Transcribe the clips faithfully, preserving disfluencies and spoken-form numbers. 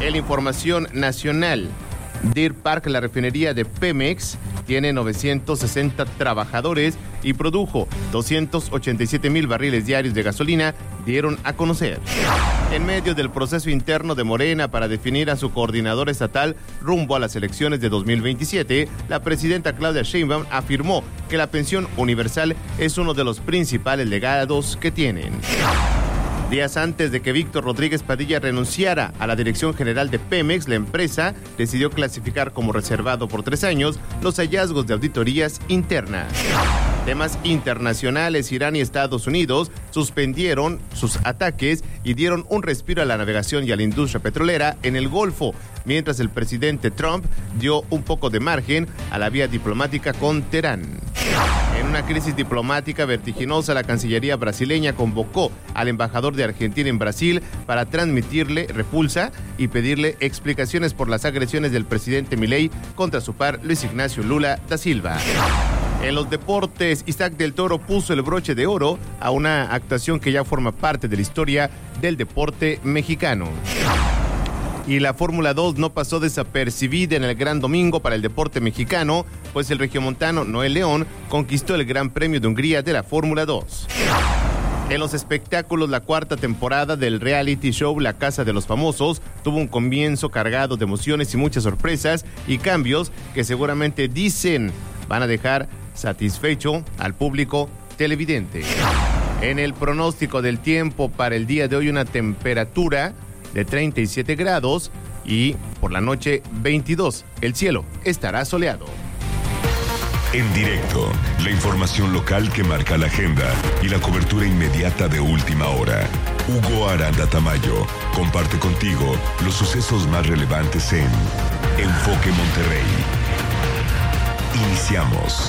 En información nacional, Deer Park, la refinería de Pemex, tiene novecientos sesenta trabajadores y produjo doscientos ochenta y siete mil barriles diarios de gasolina, dieron a conocer. En medio del proceso interno de Morena para definir a su coordinador estatal rumbo a las elecciones de dos mil veintisiete, la presidenta Claudia Sheinbaum afirmó que la pensión universal es uno de los principales legados que tienen. Días antes de que Víctor Rodríguez Padilla renunciara a la dirección general de Pemex, la empresa decidió clasificar como reservado por tres años los hallazgos de auditorías internas. Temas internacionales, Irán y Estados Unidos suspendieron sus ataques y dieron un respiro a la navegación y a la industria petrolera en el Golfo, mientras el presidente Trump dio un poco de margen a la vía diplomática con Teherán. En una crisis diplomática vertiginosa, la Cancillería brasileña convocó al embajador de Argentina en Brasil para transmitirle repulsa y pedirle explicaciones por las agresiones del presidente Milei contra su par Luis Ignacio Lula da Silva. En los deportes, Isaac del Toro puso el broche de oro a una actuación que ya forma parte de la historia del deporte mexicano. Y la Fórmula dos no pasó desapercibida en el Gran Domingo para el deporte mexicano, pues el regiomontano Noel León conquistó el Gran Premio de Hungría de la Fórmula dos. En los espectáculos, la cuarta temporada del reality show La Casa de los Famosos tuvo un comienzo cargado de emociones y muchas sorpresas y cambios que seguramente dicen van a dejar satisfecho al público televidente. En el pronóstico del tiempo para el día de hoy, una temperatura de treinta y siete grados y por la noche veintidós. El cielo estará soleado. En directo, la información local que marca la agenda y la cobertura inmediata de última hora. Hugo Aranda Tamayo comparte contigo los sucesos más relevantes en Enfoque Monterrey. Iniciamos.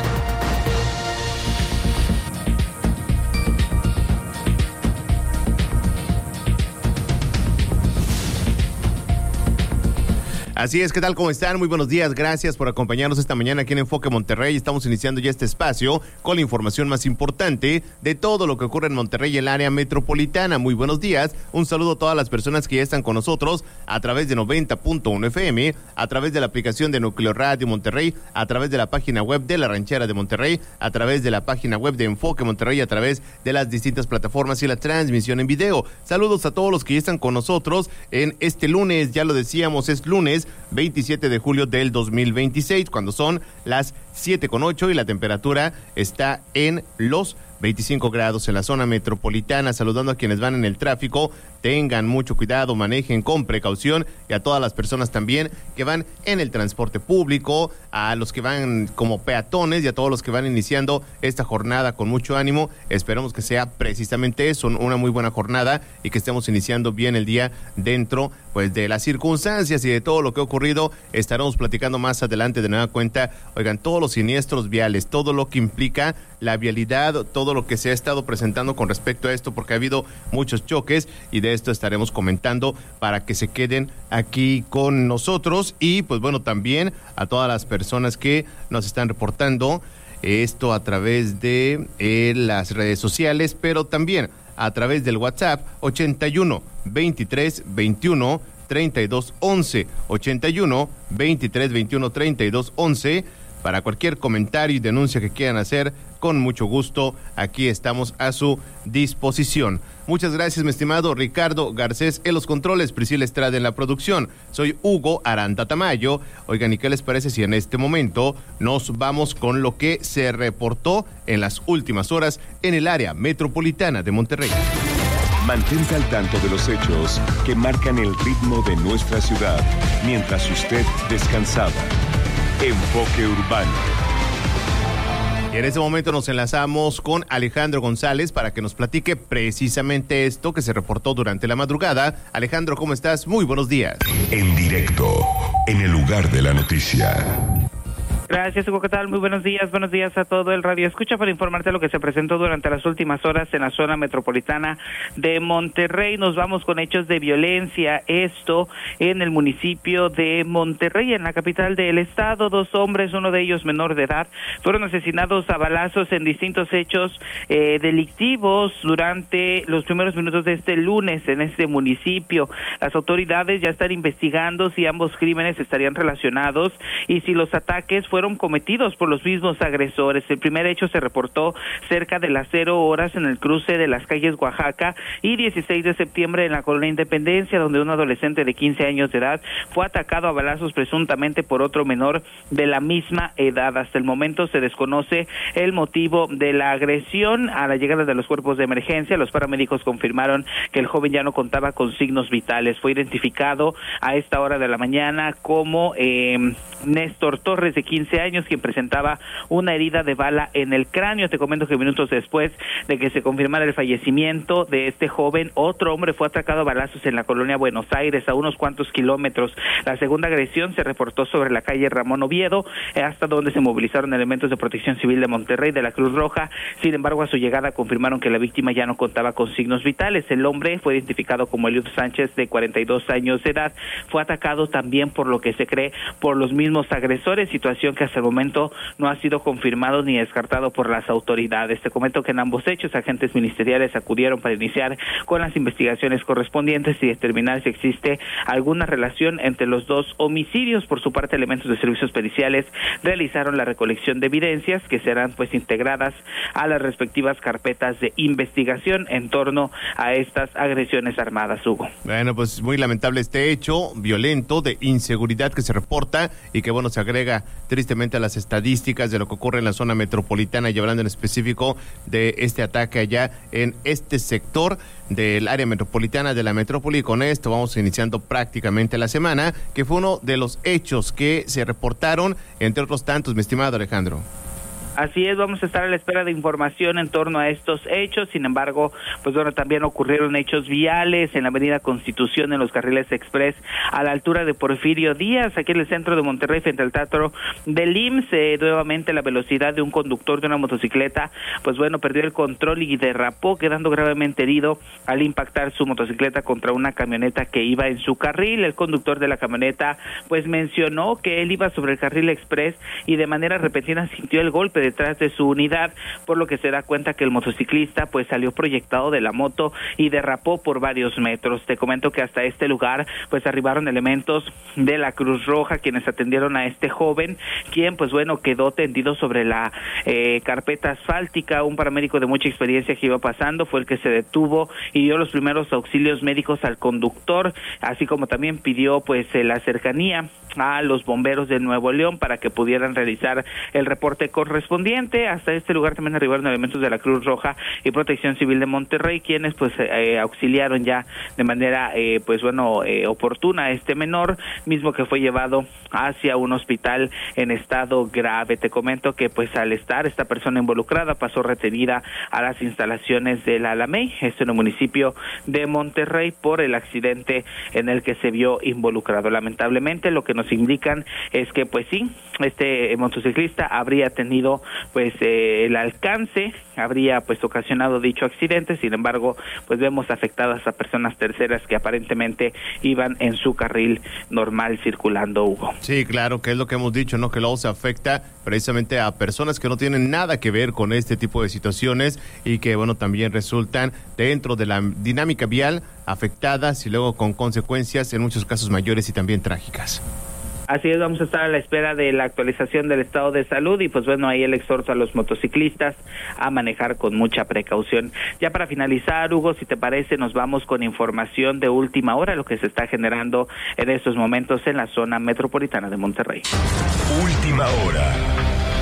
Así es, ¿qué tal? ¿Cómo están? Muy buenos días, gracias por acompañarnos esta mañana aquí en Enfoque Monterrey. Estamos iniciando ya este espacio con la información más importante de todo lo que ocurre en Monterrey y el área metropolitana. Muy buenos días, un saludo a todas las personas que ya están con nosotros a través de noventa punto uno F M, a través de la aplicación de Núcleo Radio Monterrey, a través de la página web de La Ranchera de Monterrey, a través de la página web de Enfoque Monterrey, a través de las distintas plataformas y la transmisión en video. Saludos a todos los que ya están con nosotros en este lunes, ya lo decíamos, es lunes veintisiete de julio del dos mil veintiséis, cuando son las siete con ocho y la temperatura está en los veinticinco grados en la zona metropolitana. Saludando a quienes van en el tráfico, tengan mucho cuidado, manejen con precaución, y a todas las personas también que van en el transporte público, a los que van como peatones y a todos los que van iniciando esta jornada con mucho ánimo. Esperamos que sea precisamente eso, una muy buena jornada y que estemos iniciando bien el día dentro pues de las circunstancias y de todo lo que ha ocurrido. Estaremos platicando más adelante de nueva cuenta, oigan, todos los siniestros viales, todo lo que implica la vialidad, todo lo que se ha estado presentando con respecto a esto, porque ha habido muchos choques y de esto estaremos comentando para que se queden aquí con nosotros. Y pues bueno, también a todas las personas que nos están reportando esto a través de eh, las redes sociales, pero también a través del WhatsApp ochenta y uno, veintitrés, veintiuno, treinta y dos, once, ochenta y uno, veintitrés, veintiuno, treinta y dos, once. Para cualquier comentario y denuncia que quieran hacer, con mucho gusto, aquí estamos a su disposición. Muchas gracias, mi estimado Ricardo Garcés en los controles, Priscila Estrada en la producción. Soy Hugo Aranda Tamayo. Oigan, ¿y qué les parece si en este momento nos vamos con lo que se reportó en las últimas horas en el área metropolitana de Monterrey? Mantente al tanto de los hechos que marcan el ritmo de nuestra ciudad mientras usted descansaba. Enfoque Urbano. Y en este momento nos enlazamos con Alejandro González para que nos platique precisamente esto que se reportó durante la madrugada. Alejandro, ¿cómo estás? Muy buenos días. En directo, en el lugar de la noticia. Gracias, Hugo. ¿Qué tal? Muy buenos días. Buenos días a todo el radio escucha para informarte lo que se presentó durante las últimas horas en la zona metropolitana de Monterrey. Nos vamos con hechos de violencia. Esto en el municipio de Monterrey, en la capital del estado. Dos hombres, uno de ellos menor de edad, fueron asesinados a balazos en distintos hechos eh, delictivos durante los primeros minutos de este lunes en este municipio. Las autoridades ya están investigando si ambos crímenes estarían relacionados y si los ataques fueron fueron cometidos por los mismos agresores. El primer hecho se reportó cerca de las cero horas en el cruce de las calles Oaxaca y dieciséis de septiembre en la colonia Independencia, donde un adolescente de quince años de edad fue atacado a balazos presuntamente por otro menor de la misma edad. Hasta el momento se desconoce el motivo de la agresión. A la llegada de los cuerpos de emergencia, los paramédicos confirmaron que el joven ya no contaba con signos vitales. Fue identificado a esta hora de la mañana como eh, Néstor Torres, de quince años, quien presentaba una herida de bala en el cráneo. Te comento que minutos después de que se confirmara el fallecimiento de este joven, otro hombre fue atacado a balazos en la colonia Buenos Aires, a unos cuantos kilómetros. La segunda agresión se reportó sobre la calle Ramón Oviedo, hasta donde se movilizaron elementos de Protección Civil de Monterrey, de la Cruz Roja. Sin embargo, a su llegada confirmaron que la víctima ya no contaba con signos vitales. El hombre fue identificado como Eliud Sánchez, de cuarenta y dos años de edad. Fue atacado también, por lo que se cree, por los mismos agresores, situación que hasta el momento no ha sido confirmado ni descartado por las autoridades. Te comento que en ambos hechos agentes ministeriales acudieron para iniciar con las investigaciones correspondientes y determinar si existe alguna relación entre los dos homicidios. Por su parte, elementos de servicios periciales realizaron la recolección de evidencias que serán pues integradas a las respectivas carpetas de investigación en torno a estas agresiones armadas, Hugo. Bueno, pues muy lamentable este hecho violento de inseguridad que se reporta y que, bueno, se agrega tristemente a las estadísticas de lo que ocurre en la zona metropolitana, y hablando en específico de este ataque allá en este sector del área metropolitana de la metrópoli. Y con esto vamos iniciando prácticamente la semana, que fue uno de los hechos que se reportaron, entre otros tantos, mi estimado Alejandro. Así es, vamos a estar a la espera de información en torno a estos hechos. Sin embargo, pues bueno, también ocurrieron hechos viales en la avenida Constitución, en los carriles express, a la altura de Porfirio Díaz, aquí en el centro de Monterrey, frente al Teatro del I M S S. Eh, nuevamente la velocidad de un conductor de una motocicleta, pues bueno, perdió el control y derrapó, quedando gravemente herido al impactar su motocicleta contra una camioneta que iba en su carril. El conductor de la camioneta, pues mencionó que él iba sobre el carril express y de manera repentina sintió el golpe de detrás de su unidad, por lo que se da cuenta que el motociclista pues salió proyectado de la moto y derrapó por varios metros. Te comento que hasta este lugar pues arribaron elementos de la Cruz Roja, quienes atendieron a este joven, quien pues bueno quedó tendido sobre la eh, carpeta asfáltica. Un paramédico de mucha experiencia que iba pasando fue el que se detuvo y dio los primeros auxilios médicos al conductor, así como también pidió pues eh, la cercanía a los bomberos de Nuevo León para que pudieran realizar el reporte correspondiente. Hasta este lugar también arribaron elementos de la Cruz Roja y Protección Civil de Monterrey, quienes pues eh, auxiliaron ya de manera eh, pues bueno eh, oportuna a este menor, mismo que fue llevado hacia un hospital en estado grave. Te comento que pues al estar esta persona involucrada pasó retenida a las instalaciones de la Alamey, esto en el municipio de Monterrey, por el accidente en el que se vio involucrado. Lamentablemente lo que nos indican es que pues sí, este motociclista habría tenido pues eh, el alcance, habría pues ocasionado dicho accidente. Sin embargo, pues vemos afectadas a personas terceras que aparentemente iban en su carril normal circulando, Hugo. Sí, claro, que es lo que hemos dicho, ¿no? Que luego se afecta precisamente a personas que no tienen nada que ver con este tipo de situaciones y que, bueno, también resultan dentro de la dinámica vial afectadas y luego con consecuencias en muchos casos mayores y también trágicas. Así es, vamos a estar a la espera de la actualización del estado de salud y pues bueno, ahí el exhorto a los motociclistas a manejar con mucha precaución. Ya para finalizar, Hugo, si te parece, nos vamos con información de última hora, lo que se está generando en estos momentos en la zona metropolitana de Monterrey. Última hora.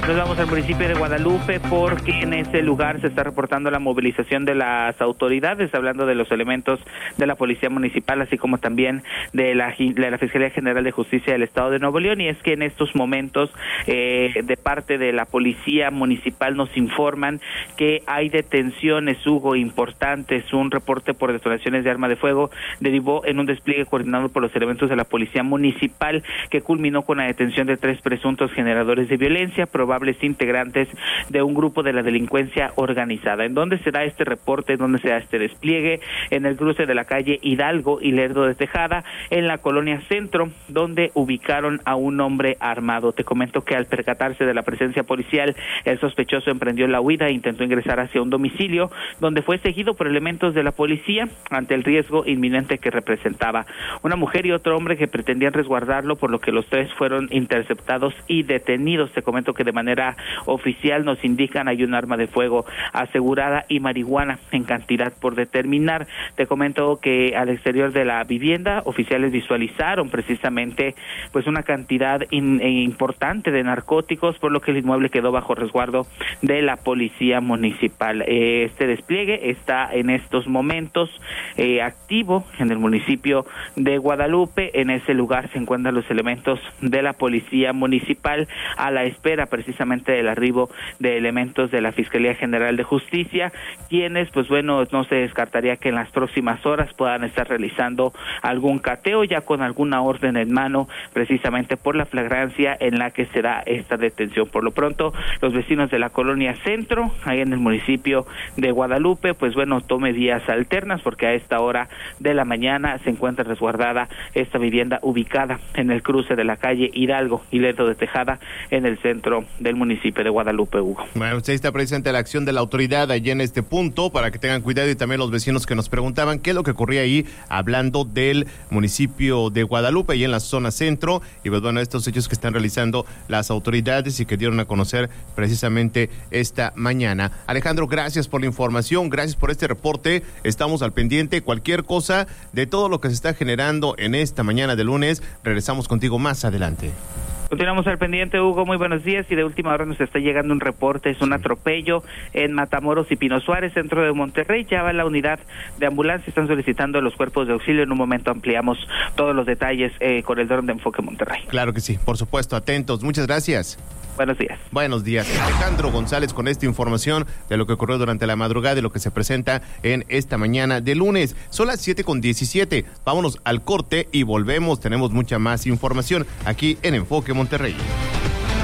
Nos vamos al municipio de Guadalupe porque en ese lugar se está reportando la movilización de las autoridades, hablando de los elementos de la Policía Municipal, así como también de la, de la Fiscalía General de Justicia del Estado de Nuevo León, y es que en estos momentos eh, de parte de la Policía Municipal nos informan que hay detenciones, Hugo, importantes. Un reporte por detonaciones de arma de fuego derivó en un despliegue coordinado por los elementos de la Policía Municipal que culminó con la detención de tres presuntos generadores de violencia, probables integrantes de un grupo de la delincuencia organizada. ¿En dónde se da este reporte? ¿En dónde se da este despliegue? En el cruce de la calle Hidalgo y Lerdo de Tejada, en la colonia Centro, donde ubicaron a un hombre armado. Te comento que al percatarse de la presencia policial, el sospechoso emprendió la huida e intentó ingresar hacia un domicilio, donde fue seguido por elementos de la policía ante el riesgo inminente que representaba. Una mujer y otro hombre que pretendían resguardarlo, por lo que los tres fueron interceptados y detenidos. Te comento que de manera oficial nos indican hay un arma de fuego asegurada y marihuana en cantidad por determinar. Te comento que al exterior de la vivienda, oficiales visualizaron precisamente pues una cantidad in, eh, importante de narcóticos, por lo que el inmueble quedó bajo resguardo de la Policía Municipal. Eh, este despliegue está en estos momentos eh, activo en el municipio de Guadalupe. En ese lugar se encuentran los elementos de la Policía Municipal a la espera precisamente del arribo de elementos de la Fiscalía General de Justicia, quienes, pues bueno, no se descartaría que en las próximas horas puedan estar realizando algún cateo ya con alguna orden en mano, precisamente por la flagrancia en la que se da esta detención. Por lo pronto, los vecinos de la colonia Centro, ahí en el municipio de Guadalupe, pues bueno, tome vías alternas, porque a esta hora de la mañana se encuentra resguardada esta vivienda ubicada en el cruce de la calle Hidalgo y Lerdo de Tejada, en el centro del municipio de Guadalupe, Hugo. Bueno, usted está presente la acción de la autoridad allí en este punto, para que tengan cuidado, y también los vecinos que nos preguntaban qué es lo que ocurría ahí, hablando del municipio de Guadalupe y en la zona centro, y pues bueno, estos hechos que están realizando las autoridades y que dieron a conocer precisamente esta mañana. Alejandro, gracias por la información, gracias por este reporte, estamos al pendiente, cualquier cosa de todo lo que se está generando en esta mañana de lunes, regresamos contigo más adelante. Continuamos al pendiente, Hugo, muy buenos días, y de última hora nos está llegando un reporte, es un atropello en Matamoros y Pino Suárez, centro de Monterrey. Ya va la unidad de ambulancia, están solicitando los cuerpos de auxilio. En un momento ampliamos todos los detalles eh, con el dron de Enfoque Monterrey. Claro que sí, por supuesto, atentos, muchas gracias. Buenos días. Buenos días. Alejandro González con esta información de lo que ocurrió durante la madrugada y lo que se presenta en esta mañana de lunes. Son las siete con diecisiete. Vámonos al corte y volvemos. Tenemos mucha más información aquí en Enfoque Monterrey.